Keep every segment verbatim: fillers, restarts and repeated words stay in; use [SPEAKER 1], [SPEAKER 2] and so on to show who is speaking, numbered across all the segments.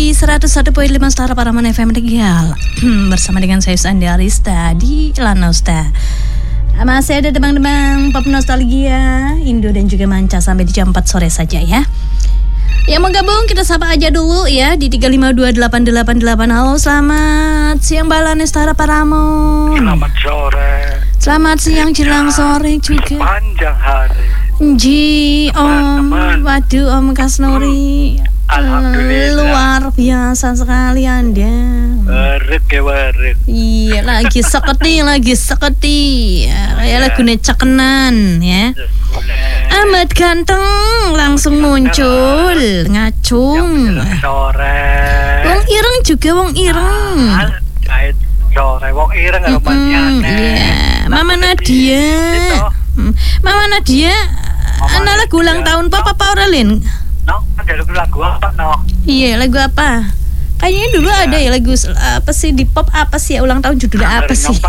[SPEAKER 1] di seratus satu koma lima Setara Paraman F M Tegal. Bersama dengan saya Sandi Arista di Lanosta. Masih ada demang-demang pop nostalgia Indo dan juga manca sampai di jam empat sore saja ya. Yang mau gabung kita sapa aja dulu ya di tiga lima dua delapan delapan delapan. Halo, selamat siang Balan Setara Paramon.
[SPEAKER 2] Selamat sore.
[SPEAKER 1] Selamat siang jelang sore juga.
[SPEAKER 2] Panjang hari.
[SPEAKER 1] Ji Om, waduh Om Kasnori.
[SPEAKER 2] Alhamdulillah.
[SPEAKER 1] Luar biasa sekali Anda.
[SPEAKER 2] Warik ya warik.
[SPEAKER 1] Iya, lagi seketi, lagi seketi ya, kayak lagunya Cekenan ya. Amat ganteng langsung muncul ngacung.
[SPEAKER 2] Sore.
[SPEAKER 1] Wong ireng juga wong ireng.
[SPEAKER 2] Kait sore wong ireng karo panjang.
[SPEAKER 1] Iya, Mama Nadia. Mama Nadia, ana lagu ulang tahun papa apa ora Lin?
[SPEAKER 2] No, ada lagu apa no?
[SPEAKER 1] Iya, lagu apa? Kayaknya dulu ya. Ada ya lagu apa sih di pop apa sih ya, ulang tahun judulnya apa sih?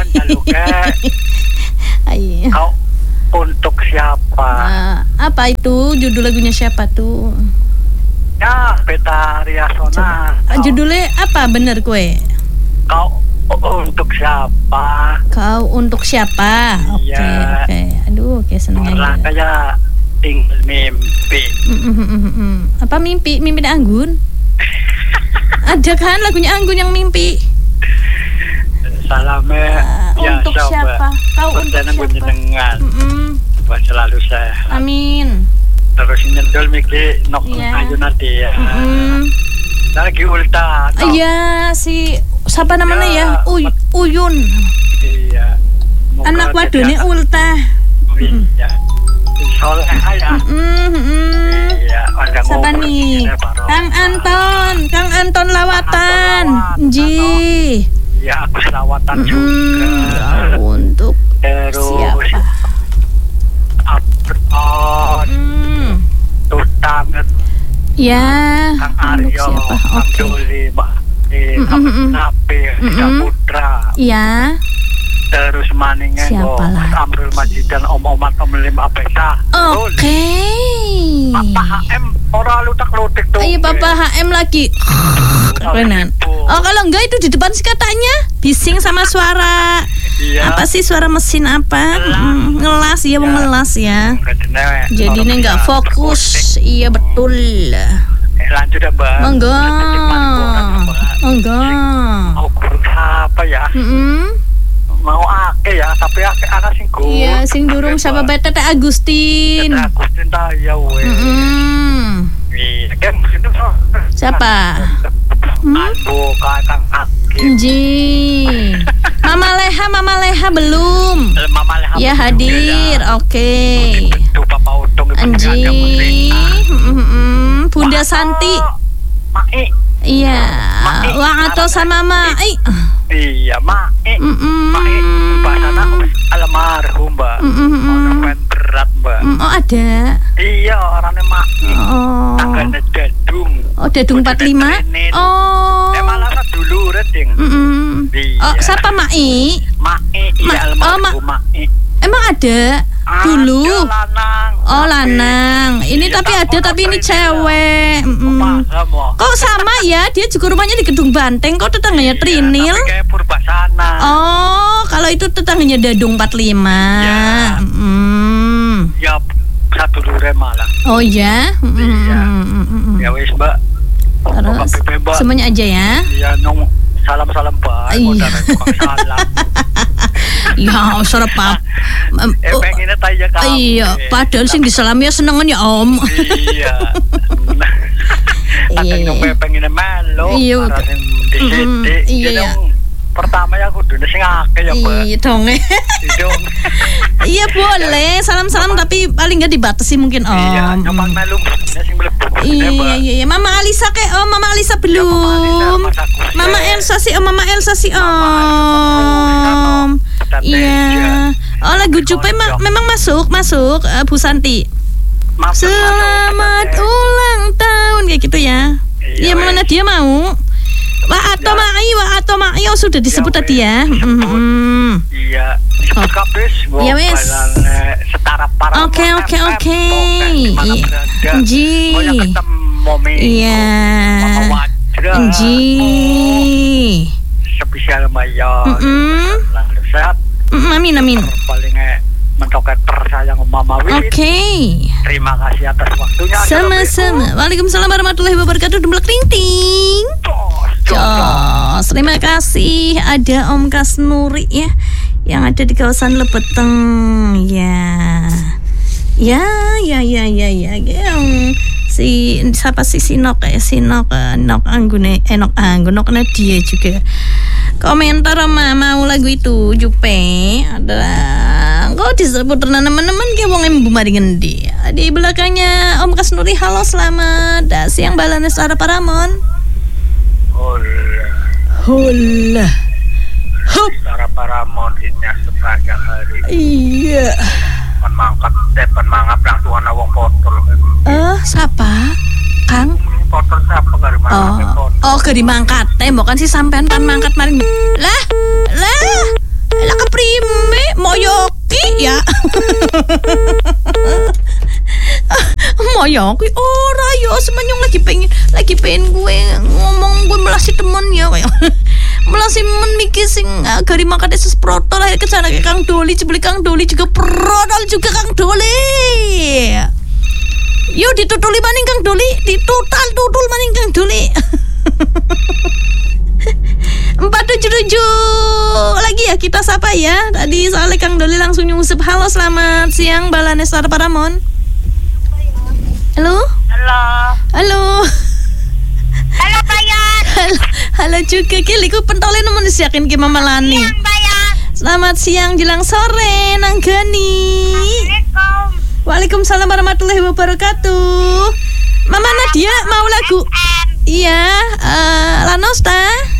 [SPEAKER 1] Ayo.
[SPEAKER 2] Kau untuk siapa?
[SPEAKER 1] Nah, apa itu judul lagunya siapa tuh?
[SPEAKER 2] Ya, Betharia Sona.
[SPEAKER 1] Judulnya apa bener kue?
[SPEAKER 2] Kau untuk siapa?
[SPEAKER 1] Kau untuk siapa? Oke, okay,
[SPEAKER 2] ya.
[SPEAKER 1] oke. Okay. Aduh, kayak seneng aja.
[SPEAKER 2] Kayak tinggal mimpi.
[SPEAKER 1] Mm-mm-mm-mm. Apa mimpi? Mimpi Anggun? Ada kan lagunya Anggun yang mimpi?
[SPEAKER 2] Salamnya
[SPEAKER 1] uh,
[SPEAKER 2] ya,
[SPEAKER 1] untuk
[SPEAKER 2] coba.
[SPEAKER 1] Siapa? Kau untuk siapa?
[SPEAKER 2] Buat selalu sehat.
[SPEAKER 1] Amin.
[SPEAKER 2] Terus nyendol miki nok
[SPEAKER 1] yeah.
[SPEAKER 2] ayu nanti ya.
[SPEAKER 1] Mm-hmm.
[SPEAKER 2] Lagi ulta.
[SPEAKER 1] Iya no. Si siapa namanya ya? ya? Uy, Uyun.
[SPEAKER 2] Iya.
[SPEAKER 1] Moga anak wadone Ulta.
[SPEAKER 2] Iya. Soleh ya.
[SPEAKER 1] Mm-hmm.
[SPEAKER 2] Iya.
[SPEAKER 1] Siapa nih? Kang Anton, Kang Anton Lawatan. Ji.
[SPEAKER 2] Ya aku selawatan
[SPEAKER 1] mm-hmm.
[SPEAKER 2] juga.
[SPEAKER 1] Untuk
[SPEAKER 2] terus
[SPEAKER 1] siapa?
[SPEAKER 2] Abron.
[SPEAKER 1] Mm.
[SPEAKER 2] Tutanget.
[SPEAKER 1] Ya.
[SPEAKER 2] Kang Aryo. Kang Juli, Mbak. Napi, Saputra.
[SPEAKER 1] Iya.
[SPEAKER 2] Terus maningan Mas Amrul Majid dan Om-oman Om Lim Abesa.
[SPEAKER 1] Oke.
[SPEAKER 2] Papa H M ora lutak-lutik tuh.
[SPEAKER 1] Ayo Papa H M lagi. Kerenan. Oh kalau enggak itu di depan sih katanya bising sama suara.
[SPEAKER 2] Iya.
[SPEAKER 1] Apa sih suara mesin apa? Mm, ngelas ya, mau ngelas ya. Jadinya enggak fokus. Iya betul.
[SPEAKER 2] Lanjut ya Mbak.
[SPEAKER 1] Monggo. Monggo.
[SPEAKER 2] Mau kurang apa ya?
[SPEAKER 1] Mm-mm.
[SPEAKER 2] Mau ake ya, tapi ake anak sing gur.
[SPEAKER 1] Iya, sing durung siapa bae Tete Agustin.
[SPEAKER 2] Tete Agustin ta ya we.
[SPEAKER 1] Heeh.
[SPEAKER 2] Iya, kan itu
[SPEAKER 1] siapa?
[SPEAKER 2] Albo Kang Hakim.
[SPEAKER 1] Ji. Mama Leha, Mama Leha belum.
[SPEAKER 2] Mama Leha.
[SPEAKER 1] Ya hadir. Oke. Okay.
[SPEAKER 2] Itu Papa Untung
[SPEAKER 1] Anji. Heeh. Bunda Santi.
[SPEAKER 2] Mai.
[SPEAKER 1] Iya. Wah atau sama Mai.
[SPEAKER 2] Iya, Mae. Mae, Mbak Nana almarhum, Mbak. Orang berat, Mbak.
[SPEAKER 1] Oh, ada.
[SPEAKER 2] Iya, orangnya Mae.
[SPEAKER 1] Oh.
[SPEAKER 2] Tangganya Dadung.
[SPEAKER 1] Oh, Dadung empat puluh lima. Oh.
[SPEAKER 2] Eh, malah dulu, Reding.
[SPEAKER 1] Iya. Oh, siapa Mae?
[SPEAKER 2] Mae, iya almarhum Mae.
[SPEAKER 1] Emang ada? Dulu.
[SPEAKER 2] Ada lanang.
[SPEAKER 1] Oh lanang. Ini iya, tapi ada tapi ini cewek. Mm. Kok sama ya? Dia juga rumahnya di Gedung Banteng. Kok tetangganya iya, Trinil?
[SPEAKER 2] Kayak Purbasana.
[SPEAKER 1] Oh, kalau itu tetangganya Dadung empat puluh lima. Ya. Mm.
[SPEAKER 2] Ya satu lure malah.
[SPEAKER 1] Oh ya? Mm.
[SPEAKER 2] Iya. Mm. Ya wis Mbak.
[SPEAKER 1] Terus Mbak. Semuanya aja ya.
[SPEAKER 2] Iya nong salam-salam Mbak.
[SPEAKER 1] Iya.
[SPEAKER 2] Salam.
[SPEAKER 1] Ya, sorry Pap.
[SPEAKER 2] Eh, pengennya tanya kamu.
[SPEAKER 1] Iya, padahal sing disalami ya senengan ya Om.
[SPEAKER 2] Iya. Takkan nyampe pengennya melo.
[SPEAKER 1] Iya.
[SPEAKER 2] Iya. Pertama ya aku dulu sing akeh ya, Mbak.
[SPEAKER 1] Iya dong. Iya boleh, salam-salam tapi paling enggak dibatasi mungkin Om.
[SPEAKER 2] Iya, nyamang melu sing mlebu.
[SPEAKER 1] Iya, iya, iya. Mama Alisa kayak Om, Mama Alisa belum. Mama Elsa sih, Om, Mama Elsa sih Om. Iya. Oh lagu Jupe ma- memang masuk, masuk uh, Bu Santi. Masuk, selamat masuk, ulang tahun kayak gitu ya. Iya, ya, mana dia mau? Wa atau Mai, wa atau Mai oh, sudah disebut ya, tadi ya. Mm-hmm.
[SPEAKER 2] Iya. Oh. Kabis,
[SPEAKER 1] ya wes.
[SPEAKER 2] Setara para.
[SPEAKER 1] Oke oke oke. Ji. Iya. Anji.
[SPEAKER 2] Spesial Maya.
[SPEAKER 1] Mm-mm.
[SPEAKER 2] Sehat.
[SPEAKER 1] Mm, amin amin.
[SPEAKER 2] Palingnya mentoket tersayang Mama Win.
[SPEAKER 1] Oke. Okay.
[SPEAKER 2] Terima kasih atas waktunya.
[SPEAKER 1] Sama-sama. Waalaikumsalam warahmatullahi wabarakatuh. Dumblek ting ting. Jos. Terima kasih. Ada Om Kasnuri ya, yang ada di kawasan Lebeteng. Ya. Ya, ya, ya, ya, ya. Yang si siapa sih Sinok ya, Sinok Nok Anggune, Enok Anggunok Nadia juga. Komentar sama mau lagu itu Jupe adalah kok disebut teman-teman kayak wong embu mari ngendi. Di belakangnya Om Kasnuri, halo selamat dah siang balane Sarah Paramon.
[SPEAKER 2] Hola.
[SPEAKER 1] Hola. Hop.
[SPEAKER 2] Sarah Paramon hitnya sepanjang hari.
[SPEAKER 1] Iya.
[SPEAKER 2] Pan mangkat depan mangap lang tuan wong potol.
[SPEAKER 1] Eh, siapa? Kang?
[SPEAKER 2] Potol siapa dari mana?
[SPEAKER 1] Oh, oh ke di mangkat. Tembok kan si sampean pan mangkat maring. Lah, lah. Lah keprime moyoki ya. Moyoki ora yo semenyong lagi pengen lagi pengen gue ngomong gue melasi temen ya kayak. Melasi men mikir sing uh, gari mangkat eses protol akhir kesana ke Kang Doli, cebeli Kang Doli juga protol juga Kang Doli. Yo ditutuli maning Kang Doli, ditutal tutul maning Kang Doli. empat tujuh tujuh lagi ya kita sapa ya. Tadi soalnya Kang Doli langsung nyusup. Halo selamat siang Balane Star Paramon. Halo.
[SPEAKER 2] Halo.
[SPEAKER 1] Halo.
[SPEAKER 2] Halo Bayan.
[SPEAKER 1] Halo, halo juga Kiliku pentole nemen siakin ki Mama Lani.
[SPEAKER 2] Siang Bayan.
[SPEAKER 1] Selamat siang jelang sore Nang Gani.
[SPEAKER 2] Assalamualaikum.
[SPEAKER 1] Waalaikumsalam warahmatullahi wabarakatuh. Mama Nadia mau lagu. Iya, uh, Lanosta.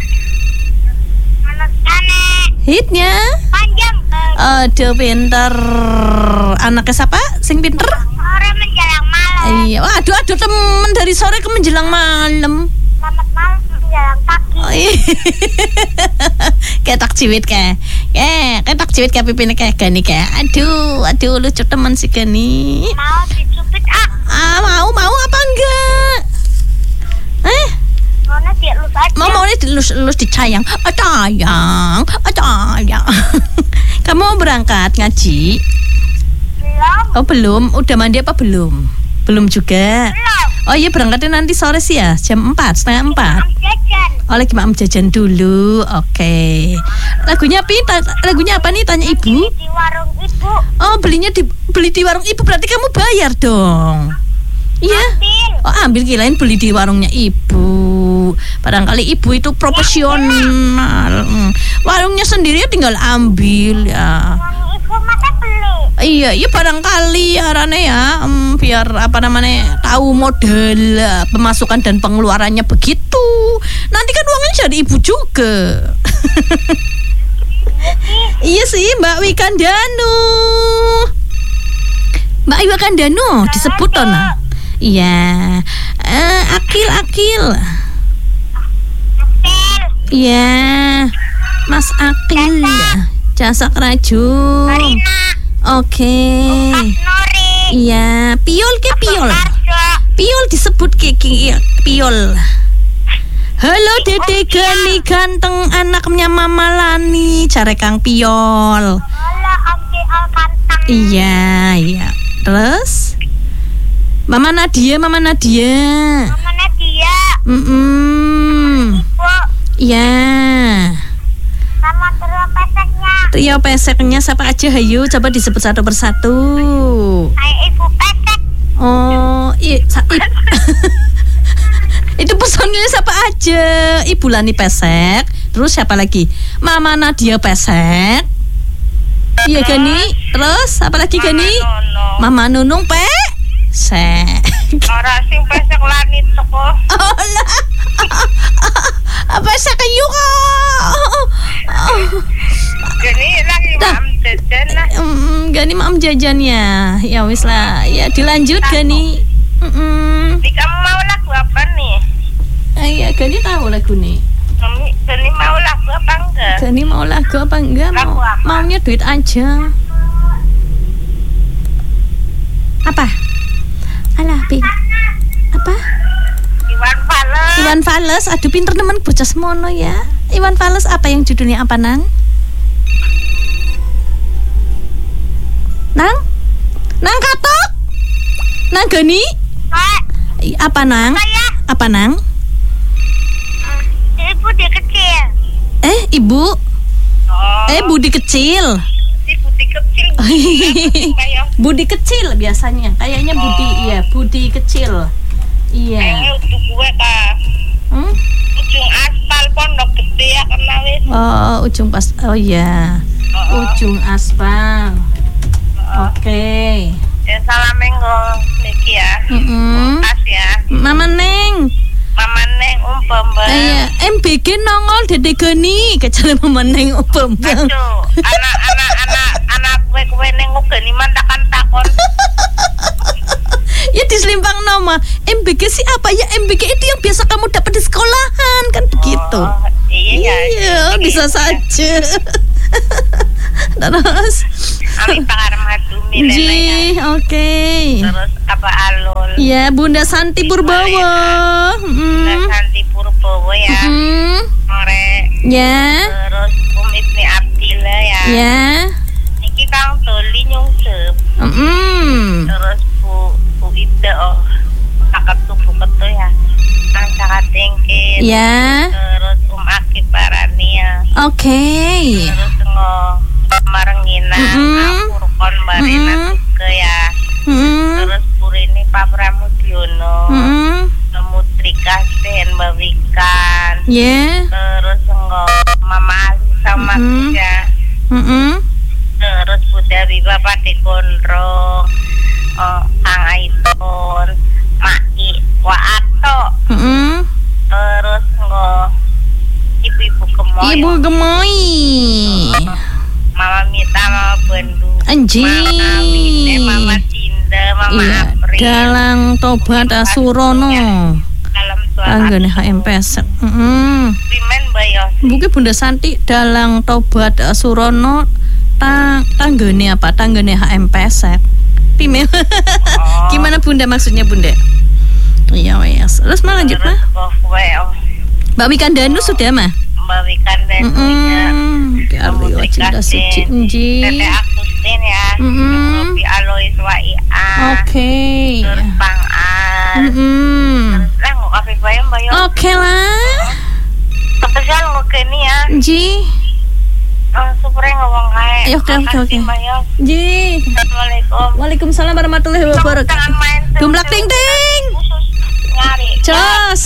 [SPEAKER 2] Lanostane.
[SPEAKER 1] Hitnya.
[SPEAKER 2] Panjang.
[SPEAKER 1] Aduh pinter. Anaknya siapa? Sing pinter?
[SPEAKER 2] Sore menjelang malam.
[SPEAKER 1] Iya, waduh aduh temen dari sore ke menjelang malam.
[SPEAKER 2] Selamat malam menjelang pagi.
[SPEAKER 1] Oh, iya. Kayak tak ciwit kayak. Kayak kayak tak ciwit kayak pipinnya kayak Gani kayak. Aduh, aduh lucu teman si Gani.
[SPEAKER 2] Mau dicupit ah.
[SPEAKER 1] Ah, mau mau apa enggak? Eh?
[SPEAKER 2] Mau dielus aja.
[SPEAKER 1] Mau mau dilus-lus dicayang. Ah, sayang. Ah, sayang. Kamu mau berangkat ngaji?
[SPEAKER 2] Belum.
[SPEAKER 1] Oh, belum. Udah mandi apa belum? Belum juga.
[SPEAKER 2] Belum.
[SPEAKER 1] Oh iya berangkatnya nanti sore sih ya, jam empat, setengah empat.
[SPEAKER 2] Jajan.
[SPEAKER 1] Oh lagi mam jajan dulu, oke. Okay. Lagunya apa? Lagunya apa nih? Tanya ibu.
[SPEAKER 2] Di warung ibu.
[SPEAKER 1] Oh belinya di beli di warung ibu, berarti kamu bayar dong. Iya.
[SPEAKER 2] Ambil.
[SPEAKER 1] Oh ambil, kirain beli di warungnya ibu. Barangkali ibu itu profesional. Hmm. Warungnya sendiri tinggal ambil ya.
[SPEAKER 2] Warung ibu masa beli.
[SPEAKER 1] Iya, iya barangkali ya Rane ya, um, biar apa namanya tahu model uh, pemasukan dan pengeluarannya begitu. Nanti kan uangnya jadi ibu juga. Iya sih Mbak Wikandanu. Mbak Wikandanu disebut toh nah. Iya, uh, Akil Akil. Iya, Mas Akil. Jasa Kerajun.
[SPEAKER 2] Marina.
[SPEAKER 1] Oke. Okay.
[SPEAKER 2] Nori.
[SPEAKER 1] Iya, piol ke piol. Piol disebut ke piol. Halo Dede Gani ganteng anaknya Mama Lani, cari Kang Piol.
[SPEAKER 2] Halo Om Piol ganteng.
[SPEAKER 1] Iya, iya. Terus Mama Nadia, Mama Nadia.
[SPEAKER 2] Mama Nadia.
[SPEAKER 1] Mm-mm.
[SPEAKER 2] Ibu.
[SPEAKER 1] Iya.
[SPEAKER 2] Sama trio peseknya.
[SPEAKER 1] Trio peseknya siapa aja? Hayu, coba disebut satu persatu.
[SPEAKER 2] Hai Ibu pesek.
[SPEAKER 1] Oh, iya. Sa- i- itu personilnya siapa aja? Ibu Lani pesek. Terus siapa lagi? Mama Nadia pesek. Iya Gani. Terus apa lagi Gani? Mama Nunung pesek.
[SPEAKER 2] Ora sing pesek Lani toko.
[SPEAKER 1] Oh lah. Apa pesek kayu kok?
[SPEAKER 2] Jadi lagi mam jajan lah.
[SPEAKER 1] Mm, Gani mam jajannya. Ya wis lah. Ya dilanjut Gani. Mm-mm.
[SPEAKER 2] Di kamu mau lagu apa nih?
[SPEAKER 1] Ah, iya Gani tahu lagu nih.
[SPEAKER 2] Mami, Gani mau lagu apa enggak?
[SPEAKER 1] Gani mau lagu apa enggak? Mau,
[SPEAKER 2] Lagu apa?
[SPEAKER 1] maunya duit aja. Apa? Alah, Ping. Apa?
[SPEAKER 2] Di
[SPEAKER 3] Iwan Fals.
[SPEAKER 1] Iwan Fals, aduh pinter teman bocah semono ya. Iwan Fals apa yang judulnya apa nang? Nang? Nang katok? Nang Gani?
[SPEAKER 3] Pak.
[SPEAKER 1] Apa nang?
[SPEAKER 3] Saya.
[SPEAKER 1] Apa nang?
[SPEAKER 3] Ibu dia kecil.
[SPEAKER 1] Eh ibu?
[SPEAKER 3] Oh.
[SPEAKER 1] Eh Budi kecil.
[SPEAKER 3] Si Budi kecil.
[SPEAKER 1] Budi kecil biasanya. Kayaknya Budi,
[SPEAKER 3] Oh.
[SPEAKER 1] iya Budi kecil. Iya.
[SPEAKER 3] Eh, untuk gue kak.
[SPEAKER 1] Hmm?
[SPEAKER 3] Ujung aspal pondok gede ya kena wis.
[SPEAKER 1] Oh ujung pas. Oh iya.
[SPEAKER 3] Oh.
[SPEAKER 1] Ujung aspal.
[SPEAKER 3] Oh.
[SPEAKER 1] Oke.
[SPEAKER 3] Ya salam menggo niki ya.
[SPEAKER 1] Mm-mm.
[SPEAKER 3] Pas ya.
[SPEAKER 1] Mama Neng.
[SPEAKER 3] Mama Neng umpem bang.
[SPEAKER 1] Eh, M B G nongol Dede Gani kecuali Mama Neng umpem bang.
[SPEAKER 3] Aduh, anak-anak anak anak gue gue neng geni mantakan takon.
[SPEAKER 1] Ya diselimpang nama M B G siapa ya? M B G itu yang biasa kamu dapat di sekolahan kan begitu.
[SPEAKER 3] Oh, iya,
[SPEAKER 1] Iya, bisa saja. Terus
[SPEAKER 3] Ami pakar madu
[SPEAKER 1] Ji,
[SPEAKER 3] milenya.
[SPEAKER 1] oke.
[SPEAKER 3] Terus apa alul?
[SPEAKER 1] Ya, Bunda Santi Purbowo.
[SPEAKER 3] Bunda
[SPEAKER 1] Mm.
[SPEAKER 3] Santi Purbowo ya.
[SPEAKER 1] Mm.
[SPEAKER 3] Ore.
[SPEAKER 1] Ya.
[SPEAKER 3] Terus Um Ibni Abdillah ya.
[SPEAKER 1] Ya.
[SPEAKER 3] Niki Kang Doli nyungsep.
[SPEAKER 1] Mm.
[SPEAKER 3] Terus Bu Bu Ida oh. Takat tubuh ketu ya. Kang Sangat Tengkit.
[SPEAKER 1] Ya.
[SPEAKER 3] Terus Um Akib Barania.
[SPEAKER 1] Oke.
[SPEAKER 3] Terus ngo marengina
[SPEAKER 1] Mm-mm.
[SPEAKER 3] aku kon barena
[SPEAKER 1] Mm-mm.
[SPEAKER 3] ke ya.
[SPEAKER 1] Mm.
[SPEAKER 3] Terus Purini Pak Pramudiono.
[SPEAKER 1] Mm.
[SPEAKER 3] Mutrika Sen Bawikan.
[SPEAKER 1] Ya.
[SPEAKER 3] Terus ngo Mama Ali sama
[SPEAKER 1] Mm-mm.
[SPEAKER 3] ya.
[SPEAKER 1] Mm.
[SPEAKER 3] Terus Bunda Biba Pati Gondrong. Oh, Kang Aipon, Mai Waato.
[SPEAKER 1] Mm.
[SPEAKER 3] Terus ngo ibu-ibu Gemoy.
[SPEAKER 1] Ibu Gemoy.
[SPEAKER 3] Mama Mita, Mama Bendu.
[SPEAKER 1] Anjing.
[SPEAKER 3] Mama Amine, Mama Cinda, Mama
[SPEAKER 1] Iya,
[SPEAKER 3] April.
[SPEAKER 1] Dalang Tobat Asurono.
[SPEAKER 3] Dalam suara
[SPEAKER 1] Tanggane H M P S. Heeh.
[SPEAKER 3] Pimen Bayos.
[SPEAKER 1] Buki Bunda Santi Dalang Tobat Surono tang tanggane apa? Tanggane H M P S. Pime.
[SPEAKER 3] Oh.
[SPEAKER 1] Gimana Bunda maksudnya Bunda? Iya wes. Terus mah lanjut mah.
[SPEAKER 3] Terus kok kue, oh,
[SPEAKER 1] Mbak Wikandanu sudah mah?
[SPEAKER 3] Mbak Wikan dan punya
[SPEAKER 1] Kali cinta suci Nji.
[SPEAKER 3] Tete Agustin ya.
[SPEAKER 1] Mm-mm.
[SPEAKER 3] Rupi Alois Waia.
[SPEAKER 1] Oke.
[SPEAKER 3] Terus Bang An.
[SPEAKER 1] Mm-mm.
[SPEAKER 3] Terus lah nggak kafe bayam bayam.
[SPEAKER 1] Oke lah.
[SPEAKER 3] Spesial nggak kini ya.
[SPEAKER 1] Nji.
[SPEAKER 3] Oh, super ngomong kayak.
[SPEAKER 1] Ayo, oke, oke, oke.
[SPEAKER 3] Bayam.
[SPEAKER 1] Nji.
[SPEAKER 3] Assalamualaikum.
[SPEAKER 1] Waalaikumsalam warahmatullahi wabarakatuh.
[SPEAKER 3] Jangan main.
[SPEAKER 1] Gumlak ting ting.
[SPEAKER 3] Khusus nyari.
[SPEAKER 1] Jos.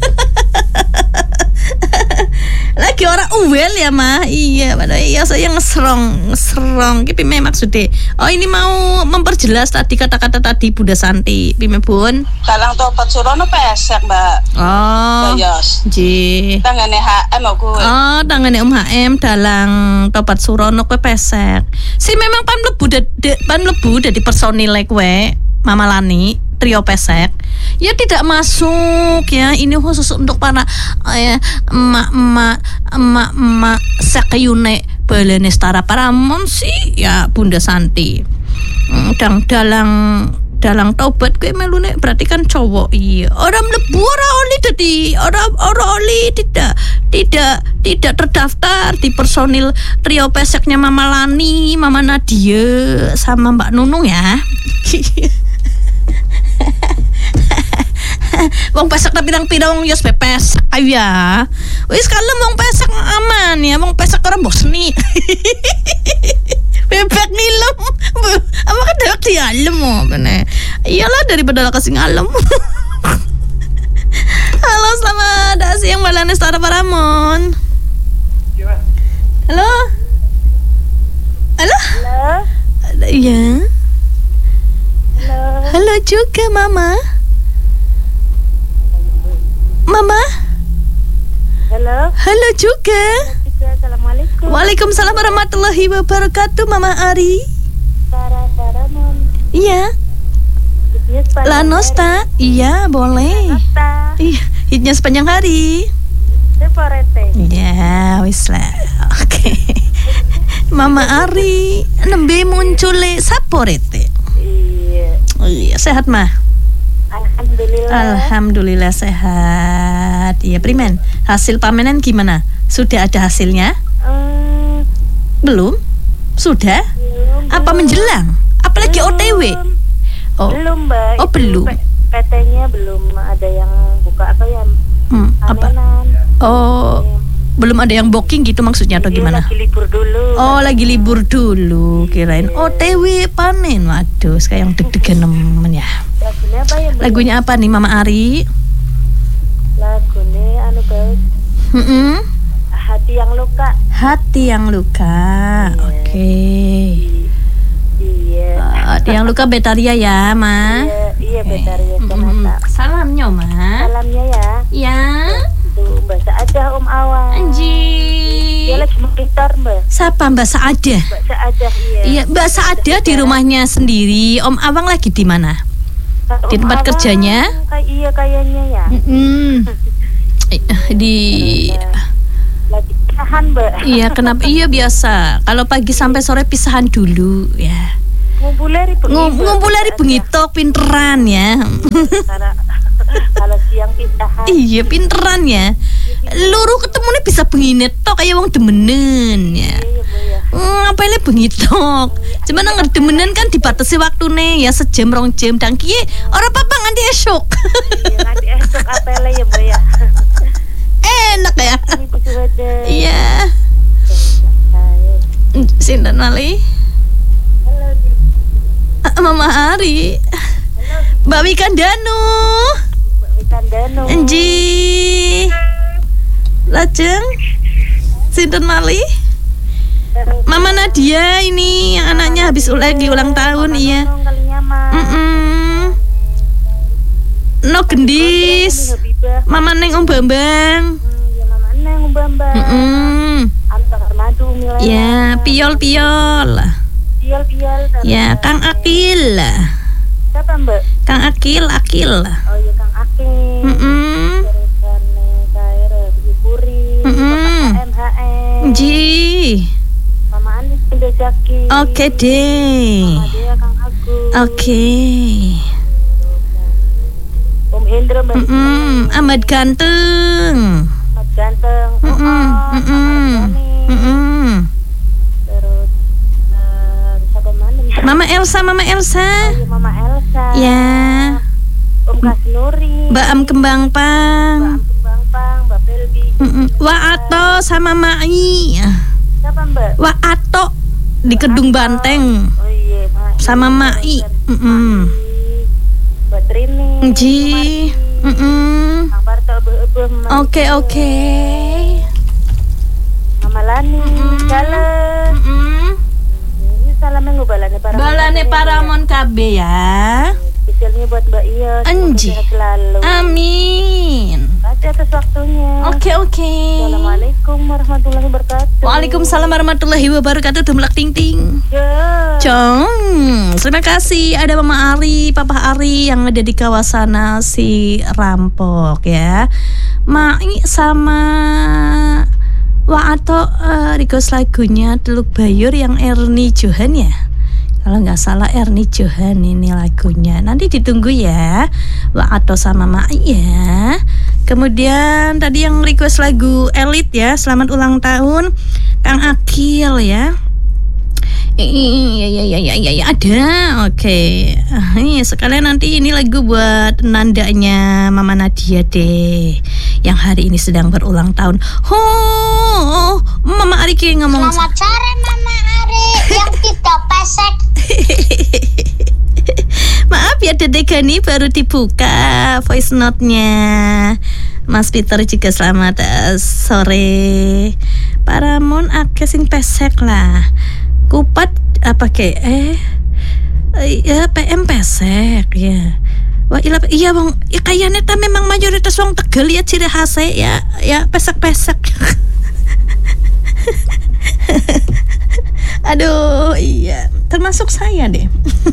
[SPEAKER 1] Lagi orang uwel ya mah. Iya, pada iya saya ngeserong, ngeserong. Ki pime maksudnya. Oh, ini mau memperjelas tadi kata-kata tadi Bunda Santi. Pime Bun.
[SPEAKER 4] Dalang Tobat Surono pesek, Mbak.
[SPEAKER 1] Oh.
[SPEAKER 4] Bayos.
[SPEAKER 1] Ji.
[SPEAKER 4] Tangane H M aku.
[SPEAKER 1] Oh, tangane Om H M dalang Tobat Surono kowe pesek. Si memang pan mlebu de, pan mlebu dadi personil kowe, Mama Lani. Trio pesek ya tidak masuk ya, ini khusus untuk para eh, emak-emak emak-emak sekeyune balene Setara Paramon sih ya Bunda Santi. hmm, dang dalang dalang Tobat kowe melune berarti kan cowok. Iya, orang mlebu ora oli dadi ora ora oli tidak tidak tidak terdaftar di personil trio peseknya Mama Lani, Mama Nadia sama Mbak Nunung ya. Wong pesek tapi nang pira wong yos bepes ayo ya. Wis kalem wong pesek aman ya, wong pesek ora bosni. Bebek ngilem. Apa kan dak dialem oh bener. Iyalah daripada lah kasih ngalem. Halo, selamat siang Mbak Setara Paramon. Halo. Halo.
[SPEAKER 3] Halo.
[SPEAKER 1] Iya.
[SPEAKER 3] Halo.
[SPEAKER 1] Halo juga Mama. Mama.
[SPEAKER 3] Halo.
[SPEAKER 1] Halo juga.
[SPEAKER 3] Assalamualaikum.
[SPEAKER 1] Waalaikumsalam warahmatullahi wabarakatuh Mama Ari.
[SPEAKER 3] Para Paramon.
[SPEAKER 1] Iya. Lanosta. Iya boleh.
[SPEAKER 3] Lanosta.
[SPEAKER 1] Iya, hitnya sepanjang hari.
[SPEAKER 3] Seporete.
[SPEAKER 1] Ya wis lah. Oke. Mama Ari nembe muncul saporete.
[SPEAKER 3] Iya.
[SPEAKER 1] Oh iya, sehat mah.
[SPEAKER 3] Alhamdulillah. alhamdulillah.
[SPEAKER 1] Alhamdulillah sehat. Iya, Primen. Hasil pamenan gimana? Sudah ada hasilnya?
[SPEAKER 3] Hmm,
[SPEAKER 1] Belum? Sudah?
[SPEAKER 3] belum,
[SPEAKER 1] Apa
[SPEAKER 3] belum.
[SPEAKER 1] menjelang? Apalagi O T W? Oh.
[SPEAKER 3] Belum, Mbak.
[SPEAKER 1] Oh,
[SPEAKER 3] Itu
[SPEAKER 1] belum.
[SPEAKER 3] P- PT-nya belum ada yang buka apa ya?
[SPEAKER 1] Hmm, apa?
[SPEAKER 3] Pamenan.
[SPEAKER 1] Oh, belum ada yang booking gitu maksudnya atau
[SPEAKER 3] Iya,
[SPEAKER 1] gimana?
[SPEAKER 3] lagi libur dulu.
[SPEAKER 1] Oh, lagi libur dulu. Kirain O T W panen. Waduh, kayak yang deg-degan nemen ya.
[SPEAKER 3] Lagunya apa ya, Mbak?
[SPEAKER 1] Lagunya apa nih Mama Ari?
[SPEAKER 3] Lagunya anu guys,
[SPEAKER 1] Mm-mm.
[SPEAKER 3] hati yang luka.
[SPEAKER 1] Hati yang luka. Oke.
[SPEAKER 3] Iya.
[SPEAKER 1] Hati yang luka Betaria ya, Ma.
[SPEAKER 3] Iya, iya
[SPEAKER 1] Oke.
[SPEAKER 3] Betaria
[SPEAKER 1] Mm-mm.
[SPEAKER 3] Sonata.
[SPEAKER 1] Salamnya, Ma.
[SPEAKER 3] Salamnya ya.
[SPEAKER 1] Ya.
[SPEAKER 3] Tuh, Mbak Saadah Om Awan.
[SPEAKER 1] Anji.
[SPEAKER 3] Dia lagi monitor, Mbak.
[SPEAKER 1] Siapa Mbak Saadah?
[SPEAKER 3] Mbak Saadah, iya.
[SPEAKER 1] Iya, Mbak Saadah di rumahnya sendiri. Om Awang lagi di mana?
[SPEAKER 3] Kalau
[SPEAKER 1] Di
[SPEAKER 3] Om
[SPEAKER 1] tempat
[SPEAKER 3] Awan,
[SPEAKER 1] kerjanya?
[SPEAKER 3] Kayak iya kayaknya ya.
[SPEAKER 1] Mm-mm. Di
[SPEAKER 3] Lagi tahan, Mbak.
[SPEAKER 1] Iya, kenapa? Iya biasa. Kalau pagi sampai sore pisahan dulu ya.
[SPEAKER 3] Ngumpulnya ribu.
[SPEAKER 1] Ngum- Ngumpul dari bengitok pinteran ya.
[SPEAKER 3] Karena kalau siang pindahan.
[SPEAKER 1] Iya, pinteran ya. Luru ketemunya bisa bengi tok kayak wong demenen ya.
[SPEAKER 3] Iya, Bu ya.
[SPEAKER 1] Ngapain bengi tok? Cuman nang demenan kan dibatasi waktune ya sejam rong jam dan kiye ora apa-apa nganti esok.
[SPEAKER 3] Iya, nanti esok apele ya, Bu ya.
[SPEAKER 1] Enak ya.
[SPEAKER 3] Ini Bu Suhada.
[SPEAKER 1] Iya.
[SPEAKER 3] Ayo.
[SPEAKER 1] Sinten wali?
[SPEAKER 3] Halo, Di.
[SPEAKER 1] Ah, Mama Ari. Mbak Wikandanu.
[SPEAKER 3] Mbak Wikandanu.
[SPEAKER 1] Enji. Lajeng. Sinten wali? Mama Nadia ini yang anaknya habis lagi ulang tahun, iya.
[SPEAKER 3] Kalinya mah.
[SPEAKER 1] Mm-mm. No gendis. Mama Neng Om Bambang.
[SPEAKER 3] Hmm, ya Mama Neng Mbak-mbak.
[SPEAKER 1] Mm-mm.
[SPEAKER 3] Antar madu milena.
[SPEAKER 1] Ya, piol-piol.
[SPEAKER 3] Piol-piol.
[SPEAKER 1] Ya, Kang Akil.
[SPEAKER 3] Siapa, Mbak?
[SPEAKER 1] Kang Akil, Akil.
[SPEAKER 3] Oh iya, Kang Akil.
[SPEAKER 1] Mm-mm.
[SPEAKER 3] Terusannya Kaira Bipuri.
[SPEAKER 1] Mm-mm.
[SPEAKER 3] Bapak M H M.
[SPEAKER 1] Ji.
[SPEAKER 3] Mama Anis Indojaki.
[SPEAKER 1] Oke deh.
[SPEAKER 3] Mama dia Kang Agus.
[SPEAKER 1] Oke.
[SPEAKER 3] Om Hendra Mbak.
[SPEAKER 1] Mm-mm. Ahmad Ganteng.
[SPEAKER 3] Ahmad Ganteng.
[SPEAKER 1] Mm-mm.
[SPEAKER 3] Oh,
[SPEAKER 1] Mm-mm. Mm-mm.
[SPEAKER 3] Terus eh, siapa mana nih?
[SPEAKER 1] Mama Elsa, Mama Elsa.
[SPEAKER 3] Oh, iya, Mama Elsa.
[SPEAKER 1] Ya.
[SPEAKER 3] Om Kasnuri.
[SPEAKER 1] Mbak Am Kembang
[SPEAKER 3] Mbak
[SPEAKER 1] Pang.
[SPEAKER 3] Ambang Pang, Mbak Pelbi.
[SPEAKER 1] Mm-mm. Wa Ato sama Mai.
[SPEAKER 3] Siapa, Mbak?
[SPEAKER 1] Wa Ato di Kedung Banteng.
[SPEAKER 3] Oh iya, Mai.
[SPEAKER 1] Sama Mai. Mm-mm.
[SPEAKER 3] Mbak Trini.
[SPEAKER 1] Ji.
[SPEAKER 3] Mati.
[SPEAKER 1] Mm-mm.
[SPEAKER 3] Kang Barto Ebe-Ebe. Mama
[SPEAKER 1] Oke,
[SPEAKER 3] Ida.
[SPEAKER 1] oke.
[SPEAKER 3] Mama Lani. Jalan.
[SPEAKER 1] Mm-mm.
[SPEAKER 3] Ini salamnya ngubalane para
[SPEAKER 1] Balane Paramon K B ya.
[SPEAKER 3] Spesialnya buat Mbak Iya.
[SPEAKER 1] Anji.
[SPEAKER 3] Semoga sehat selalu.
[SPEAKER 1] Amin.
[SPEAKER 3] Terima kasih atas waktunya.
[SPEAKER 1] Oke, oke.
[SPEAKER 3] Assalamualaikum warahmatullahi wabarakatuh.
[SPEAKER 1] Waalaikumsalam warahmatullahi wabarakatuh. Dumlak ting ting.
[SPEAKER 3] Ya.
[SPEAKER 1] Cong, terima kasih ada Mama Ari, Papa Ari yang ada di kawasan si Rampok ya. Mai sama Wa atau uh, request lagunya Teluk Bayur yang Erni Johan ya. Kalau nggak salah Erni Johan ini lagunya. Nanti ditunggu ya. Wa atau sama Mai ya. Kemudian tadi yang request lagu Elit ya. Selamat ulang tahun Kang Akil ya. Iya iya iya iya iya ada. Oke. Ini sekalian nanti ini lagu buat nandanya Mama Nadia deh yang hari ini sedang berulang tahun. Oh, Mama Ari ki ngomong.
[SPEAKER 5] Selamat sore Mama Ari yang tidak pesek.
[SPEAKER 1] Maaf ya Dede Gani baru dibuka voice note-nya. Mas Peter juga selamat uh, sore. Paramon akeh sing pesek lah. Kupat apa ke eh ya P M pesek ya. Wah ila, iya bang, ya kayaknya ta memang mayoritas wong Tegal ya ciri khasnya ya ya pesek-pesek. Aduh iya termasuk saya deh.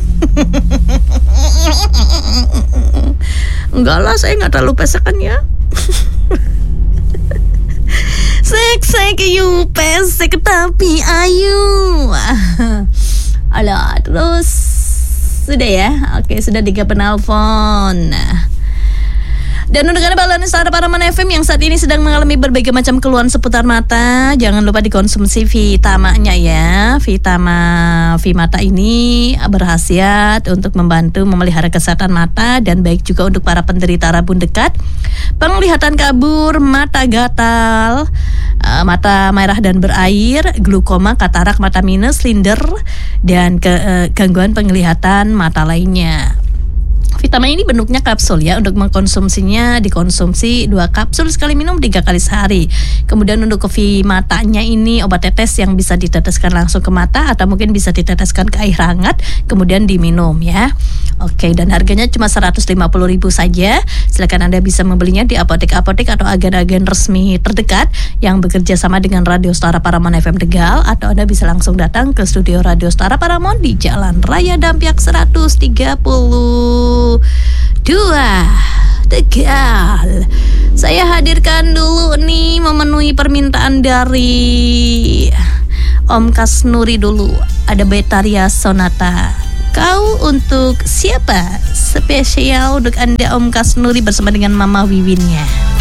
[SPEAKER 1] Enggak lah saya nggak terlalu pesekan ya. Sek sek you pesek tapi ayu. Alah terus sudah ya. Oke sudah tiga penelpon. Dan untuk Anda balon Star Paraman F M yang saat ini sedang mengalami berbagai macam keluhan seputar mata, jangan lupa dikonsumsi Vitamanya ya. Vitama Vimata ini berkhasiat untuk membantu memelihara kesehatan mata dan baik juga untuk para penderita rabun dekat, penglihatan kabur, mata gatal, uh, mata merah dan berair, glukoma, katarak, mata minus, slinder, dan ke, uh, gangguan penglihatan mata lainnya. Vitamin ini bentuknya kapsul ya. Untuk mengkonsumsinya dikonsumsi dua kapsul sekali minum tiga kali sehari. Kemudian untuk Vimatanya ini obat tetes yang bisa diteteskan langsung ke mata atau mungkin bisa diteteskan ke air hangat kemudian diminum ya. Oke, dan harganya cuma seratus lima puluh ribu saja. Silakan Anda bisa membelinya di apotek-apotek atau agen-agen resmi terdekat yang bekerja sama dengan Radio Stara Paramon F M Tegal, atau Anda bisa langsung datang ke studio Radio Stara Paramon di Jalan Raya Dampyak seratus tiga puluh dua Tegal. Saya hadirkan dulu nih memenuhi permintaan dari Om Kasnuri dulu. Ada Betaria Sonata. Kau untuk siapa? Spesial untuk Anda Om Kasnuri bersama dengan Mama Wiwinnya.